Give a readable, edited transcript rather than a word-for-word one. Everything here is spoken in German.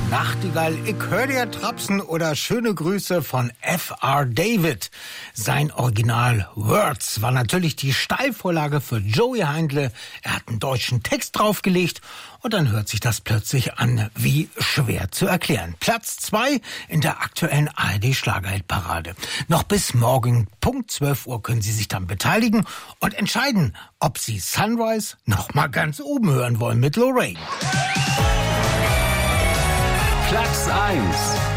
Nachtigall, ich hör dir Trapsen oder schöne Grüße von F.R. David. Sein Original Words war natürlich die Steilvorlage für Joey Heindle. Er hat einen deutschen Text draufgelegt und dann hört sich das plötzlich an wie schwer zu erklären. Platz 2 in der aktuellen ARD-Schlagerhitparade. Noch bis morgen Punkt 12 Uhr können Sie sich dann beteiligen und entscheiden, ob Sie Sunrise noch mal ganz oben hören wollen mit Lorraine. Platz 1